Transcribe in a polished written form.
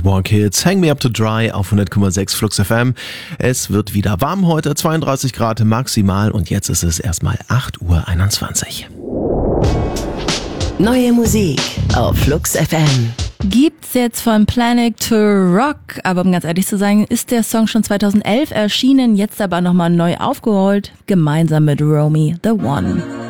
Walk Hits, Hang Me Up to Dry auf 100,6 Flux FM. Es wird wieder warm heute, 32 Grad maximal und jetzt ist es erstmal 8:21 Uhr. Neue Musik auf Flux FM. Gibt's jetzt von Planet to Rock, aber um ganz ehrlich zu sein, ist der Song schon 2011 erschienen, jetzt aber nochmal neu aufgeholt, gemeinsam mit Romy the One.